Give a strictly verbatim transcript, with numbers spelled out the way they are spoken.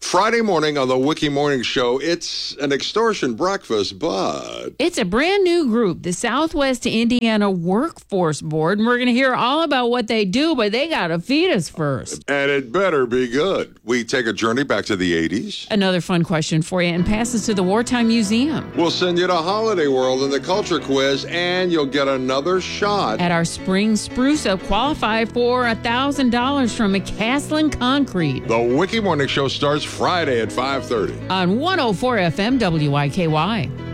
Friday morning on the Wiki Morning Show, it's an extortion breakfast, but... It's a brand new group, the Southwest Indiana Workforce Board, and we're going to hear all about what they do, but they got to feed us first. And it better be good. We take a journey back to the eighties. Another fun question for you, and pass us to the Wartime Museum. We'll send you to Holiday World in the Culture Quiz, and you'll get another shot. At our Spring Spruce Up, qualify for one thousand dollars from McCaslin Concrete. The Wiki Morning Show starts Friday at five thirty. On one oh four F M W I K Y.